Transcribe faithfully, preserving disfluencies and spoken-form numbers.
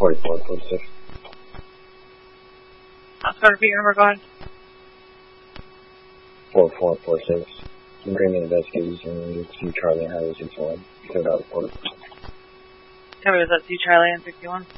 forty-four forty-six. I'll start repeat your number, go ahead. four four four six. Agreement investigators and C Charlie Highway sixty-one. Cleared out report. Tell me, was that C Charlie and sixty-one?